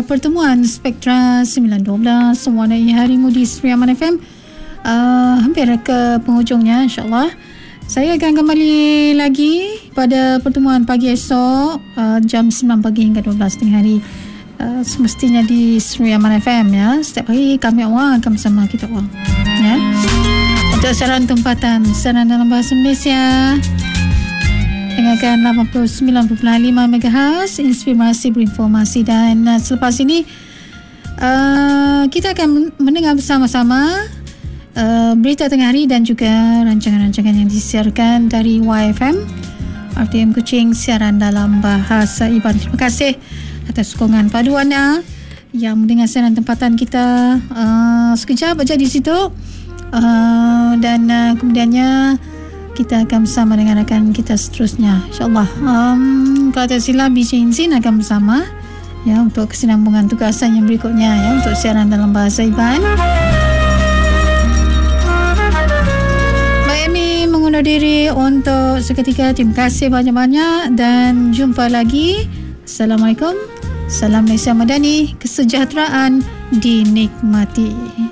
pertemuan Spektra 912 Warnai Harimu di Suria Aman FM. Hampir ke penghujungnya, insyaAllah. Saya akan kembali lagi pada pertemuan pagi esok, jam 9 pagi hingga 12 tengah hari. Semestinya di Suria Aman FM ya. Setiap hari kami awal akan bersama kita awal ya. Untuk siaran tempatan, siaran dalam bahasa Malaysia, dengarkan 89.5 MHz, inspirasi berinformasi. Dan selepas ini kita akan mendengar bersama-sama berita tengah hari dan juga rancangan-rancangan yang disiarkan dari YFM RTM Kuching, siaran dalam bahasa Iban. Terima kasih atas sokongan padu anda yang mendengar siaran tempatan kita. Sekejap aja di situ, dan kemudiannya kita akan bersama dengan rakan kita seterusnya, insyaAllah. Kalau tak silap, BJ Inzin akan bersama ya untuk kesinambungan tugasan yang berikutnya ya, untuk siaran dalam bahasa Iban. Baik, Amy mengundur diri untuk seketika. Terima kasih banyak-banyak dan jumpa lagi. Assalamualaikum. Salam Malaysia Madani. Kesejahteraan dinikmati.